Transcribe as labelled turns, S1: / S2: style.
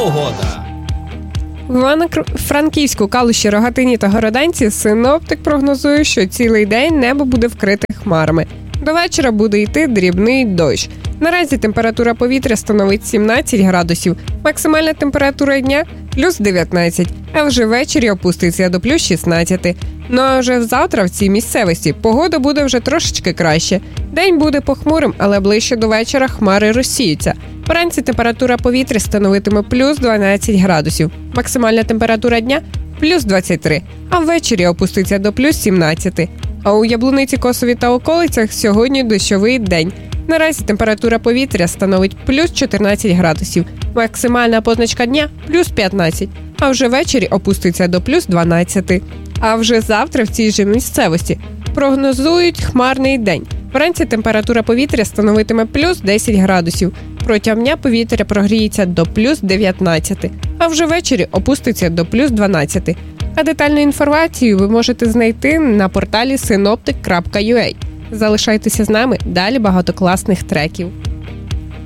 S1: Погода.
S2: В Івано-Франківську, Калуші, Рогатині та Городенці синоптик прогнозує, що цілий день небо буде вкрите хмарами. До вечора буде йти дрібний дощ. Наразі температура повітря становить 17 градусів, максимальна температура дня – плюс 19, а вже ввечері опуститься до плюс 16. Ну а вже завтра в цій місцевості погода буде вже трошечки краще. День буде похмурим, але ближче до вечора хмари розсіються. Вранці температура повітря становитиме плюс 12 градусів, максимальна температура дня – плюс 23, а ввечері опуститься до плюс 17. А у Яблуниці, Косові та околицях сьогодні дощовий день. Наразі температура повітря становить плюс 14 градусів, максимальна позначка дня – плюс 15, а вже ввечері опуститься до плюс 12. А вже завтра в цій же місцевості прогнозують хмарний день. Вранці температура повітря становитиме плюс 10 градусів. Протягом дня повітря прогріється до плюс 19, а вже ввечері опуститься до плюс 12. А детальну інформацію ви можете знайти на порталі synoptic.ua. Залишайтеся з нами, далі багато класних треків.